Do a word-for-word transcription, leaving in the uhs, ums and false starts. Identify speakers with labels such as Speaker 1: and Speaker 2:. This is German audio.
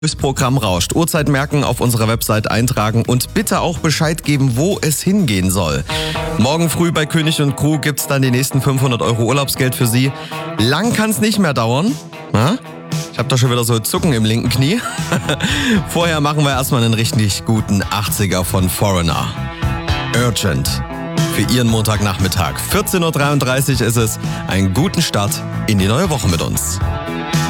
Speaker 1: Das Programm rauscht. Uhrzeit merken, auf unserer Website eintragen und bitte auch Bescheid geben, wo es hingehen soll. Morgen früh bei König und Crew gibt's dann die nächsten fünfhundert Euro Urlaubsgeld für Sie. Lang kann's nicht mehr dauern. Na? Ich habe da schon wieder so Zucken im linken Knie. Vorher machen wir erstmal einen richtig guten achtziger von Foreigner. Urgent. Für Ihren Montagnachmittag. vierzehn Uhr dreiunddreißig ist es. Einen guten Start in die neue Woche mit uns.